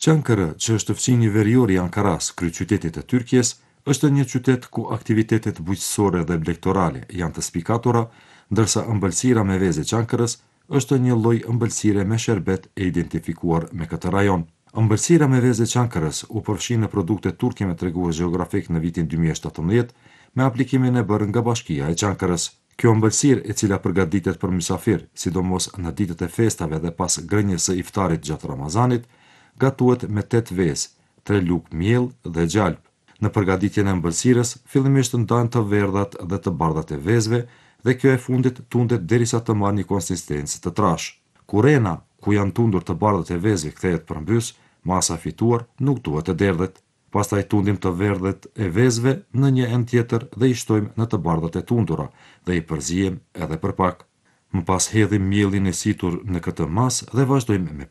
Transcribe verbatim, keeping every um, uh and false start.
Çankara, që është fqinji verior i Ankaras, kryeqytetit të Tyrkjes, është një qytet ku aktivitetet bujqësore dhe blegtorale janë të spikatura, ndërsa ëmbëlsira me vezë e Çankarës është një lloj ëmbëlsire me sherbet e identifikuar me këtë rajon. Ëmbëlsira me vezë e Çankarës u përfshi në produktet turke me tregues gjeografik në vitin dy mijë e shtatëmbëdhjetë me aplikimin e bërë nga Bashkia e Çankarës. Kjo ëmbëlsirë, e cila përgatitet për mysafir, sidomos në ditët e festave dhe pas grënjes së iftarit gjatë Ramazanit, gatuhet me tetë vezë, tre lugë miell dhe gjalp. Në përgatitjen e ëmbëlsirës, fillimisht ndahen të verdhat dhe të bardhat e vezëve dhe kjo e fundit tundet derisa të marrë një konsistencë të trashë. Kur rena, ku janë tundur të bardhat e vezëve, kthehet përmbys, masa fituar nuk duhet të derdhet. Pastaj tundim të verdhet e vezëve në një enë tjetër dhe i shtojmë në të bardhat e tundura dhe i përzijem edhe për pak. Më pas hedhim mielin e situr në këtë mas dhe vazhdojmë me